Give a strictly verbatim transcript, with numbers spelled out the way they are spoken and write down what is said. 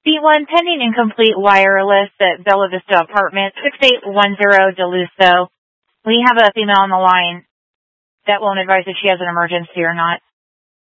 B one pending incomplete wireless at Bella Vista Apartment, six eight one zero Deluso. We have a female on the line that won't advise if she has an emergency or not.